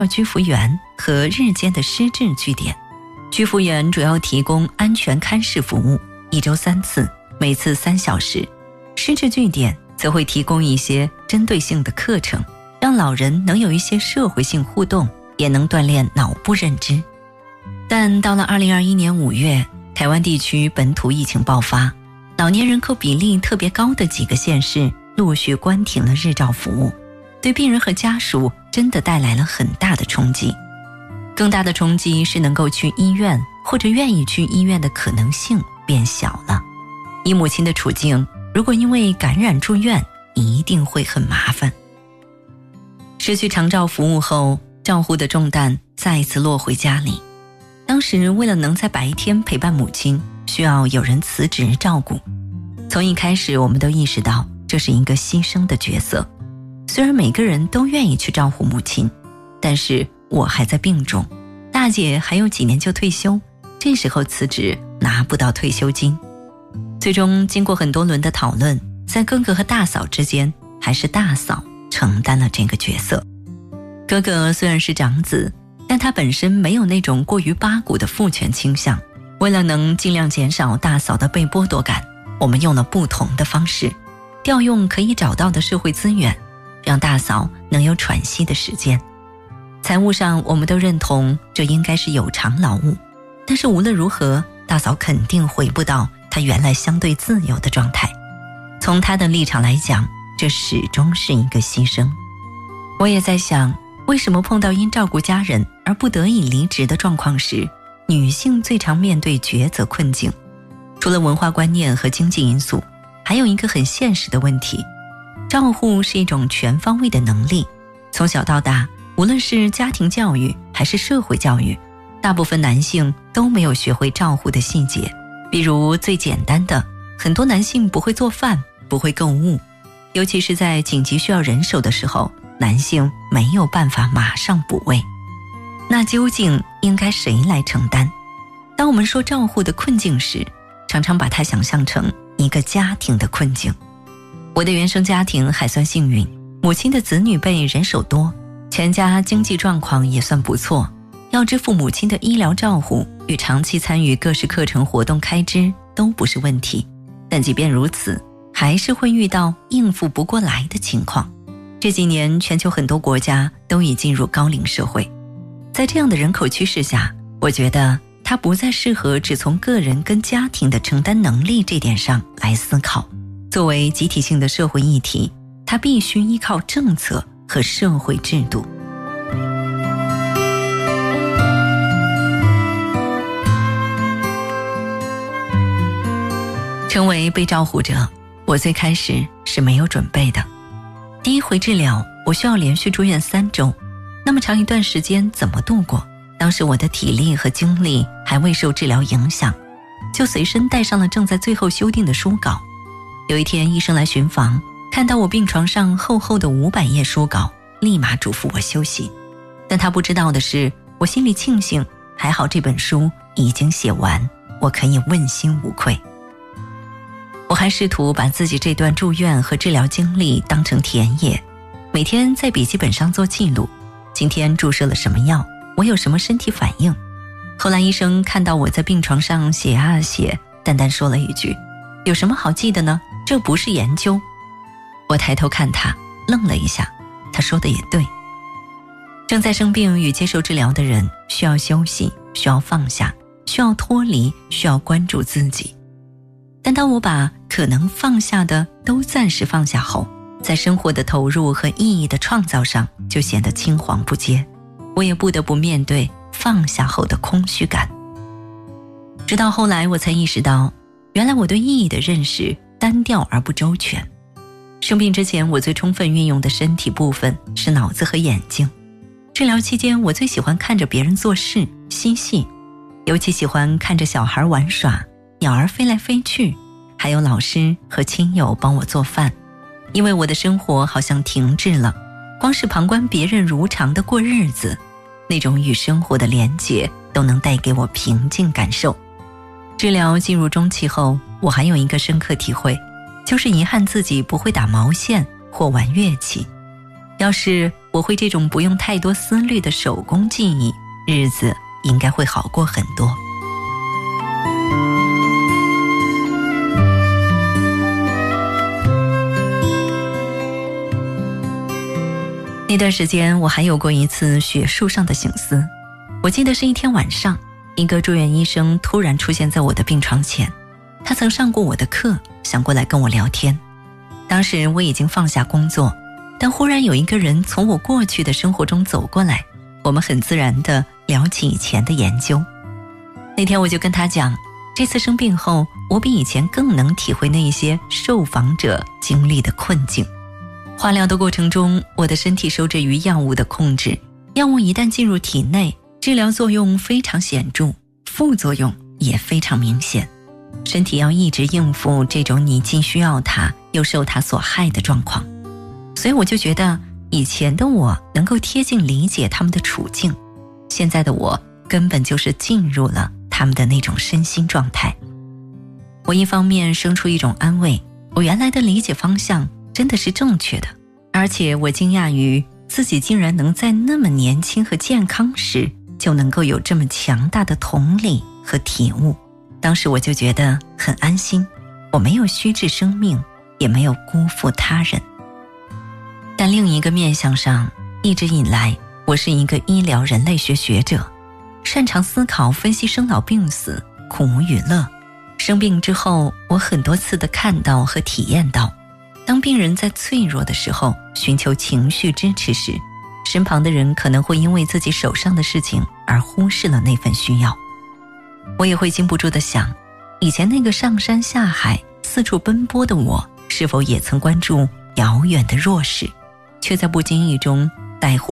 居服员和日间的失智据点。居服员主要提供安全看视服务，1周3次，每次3小时。失智据点则会提供一些针对性的课程，让老人能有一些社会性互动，也能锻炼脑部认知。但到了2021年5月，台湾地区本土疫情爆发，老年人口比例特别高的几个县市陆续关停了日照服务，对病人和家属真的带来了很大的冲击。更大的冲击是能够去医院或者愿意去医院的可能性变小了。以母亲的处境，如果因为感染住院，一定会很麻烦。失去长照服务后，照护的重担再一次落回家里。当时为了能在白天陪伴母亲，需要有人辞职照顾。从一开始我们都意识到这是一个牺牲的角色。虽然每个人都愿意去照顾母亲，但是我还在病中，大姐还有几年就退休，这时候辞职拿不到退休金。最终经过很多轮的讨论，在哥哥和大嫂之间，还是大嫂承担了这个角色。哥哥虽然是长子，但他本身没有那种过于八股的父权倾向。为了能尽量减少大嫂的被剥夺感，我们用了不同的方式，调用可以找到的社会资源，让大嫂能有喘息的时间。财务上我们都认同这应该是有偿劳务，但是无论如何，大嫂肯定回不到她原来相对自由的状态。从她的立场来讲，这始终是一个牺牲。我也在想，为什么碰到因照顾家人而不得已离职的状况时，女性最常面对抉择困境？除了文化观念和经济因素，还有一个很现实的问题，照护是一种全方位的能力。从小到大，无论是家庭教育还是社会教育，大部分男性都没有学会照护的细节。比如最简单的，很多男性不会做饭，不会购物，尤其是在紧急需要人手的时候，男性没有办法马上补位。那究竟应该谁来承担？当我们说照护的困境时，常常把它想象成一个家庭的困境。我的原生家庭还算幸运，母亲的子女辈人手多，全家经济状况也算不错，要支付母亲的医疗照护与长期参与各式课程活动开支都不是问题。但即便如此，还是会遇到应付不过来的情况。这几年全球很多国家都已进入高龄社会，在这样的人口趋势下，我觉得它不再适合只从个人跟家庭的承担能力这点上来思考。作为集体性的社会议题，它必须依靠政策和社会制度。成为被照护者，我最开始是没有准备的。第一回治疗，我需要连续住院3周，那么长一段时间怎么度过？当时我的体力和精力还未受治疗影响，就随身带上了正在最后修订的书稿。有一天医生来巡房，看到我病床上厚厚的500页书稿，立马嘱咐我休息。但他不知道的是，我心里庆幸，还好这本书已经写完，我可以问心无愧。我还试图把自己这段住院和治疗经历当成田野，每天在笔记本上做记录，今天注射了什么药，我有什么身体反应。后来医生看到我在病床上写啊写，淡淡说了一句，有什么好记的呢？这不是研究。我抬头看他，愣了一下，他说的也对。正在生病与接受治疗的人需要休息，需要放下，需要脱离，需要关注自己。但当我把可能放下的都暂时放下后，在生活的投入和意义的创造上就显得青黄不接，我也不得不面对放下后的空虚感。直到后来我才意识到，原来我对意义的认识单调而不周全。生病之前，我最充分运用的身体部分是脑子和眼睛。治疗期间，我最喜欢看着别人做事嬉戏，尤其喜欢看着小孩玩耍，鸟儿飞来飞去，还有老师和亲友帮我做饭。因为我的生活好像停滞了，光是旁观别人如常的过日子，那种与生活的连结都能带给我平静感受。治疗进入中期后，我还有一个深刻体会，就是遗憾自己不会打毛线或玩乐器。要是我会这种不用太多思虑的手工技艺，日子应该会好过很多。那段时间我还有过一次学术上的省思，我记得是一天晚上，一个住院医生突然出现在我的病床前，他曾上过我的课，想过来跟我聊天。当时我已经放下工作，但忽然有一个人从我过去的生活中走过来，我们很自然地聊起以前的研究。那天我就跟他讲，这次生病后，我比以前更能体会那一些受访者经历的困境。化疗的过程中，我的身体受制于药物的控制，药物一旦进入体内，治疗作用非常显著，副作用也非常明显，身体要一直应付这种你既需要它又受它所害的状况。所以我就觉得以前的我能够贴近理解他们的处境，现在的我根本就是进入了他们的那种身心状态。我一方面生出一种安慰，我原来的理解方向真的是正确的，而且我惊讶于自己竟然能在那么年轻和健康时就能够有这么强大的同理和体悟。当时我就觉得很安心，我没有虚掷生命，也没有辜负他人。但另一个面向上，一直以来我是一个医疗人类学学者，擅长思考分析生老病死、苦与乐。生病之后，我很多次地看到和体验到，当病人在脆弱的时候寻求情绪支持时，身旁的人可能会因为自己手上的事情而忽视了那份需要。我也会禁不住地想，以前那个上山下海四处奔波的我，是否也曾关注遥远的弱势，却在不经意中带护。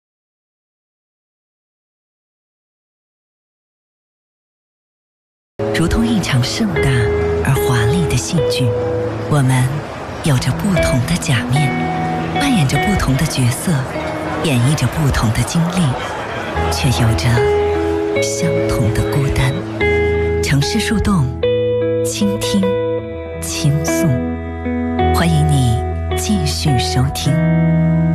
如同一场盛大而华丽的戏剧，我们有着不同的假面，扮演着不同的角色，演绎着不同的经历，却有着相同的孤单。城市树洞，倾听，倾诉，欢迎你继续收听。